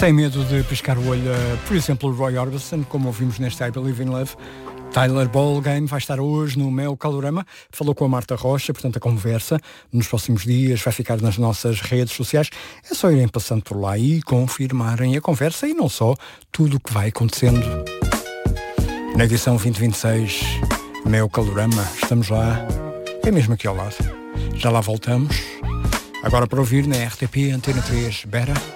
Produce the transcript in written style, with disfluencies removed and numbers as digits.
Sem medo de piscar o olho, por exemplo, o Roy Orbison, como ouvimos neste I Believe in Love. Tyler Ballgame vai estar hoje no meu Calorama, falou com a Marta Rocha, portanto a conversa nos próximos dias vai ficar nas nossas redes sociais. É só irem passando por lá e confirmarem a conversa e não só, tudo o que vai acontecendo. Na edição 2026, meu Calorama, estamos lá, é mesmo aqui ao lado. Já lá voltamos, agora para ouvir na RTP Antena 3, Bera.